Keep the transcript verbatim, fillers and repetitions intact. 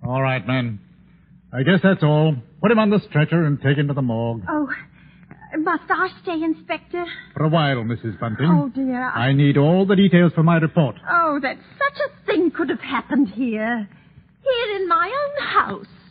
All right, men. I guess that's all. Put him on the stretcher and take him to the morgue. Oh, must I stay, Inspector? For a while, Missus Bunting. Oh, dear. I... I need all the details for my report. Oh, that such a thing could have happened here. Here in my own house.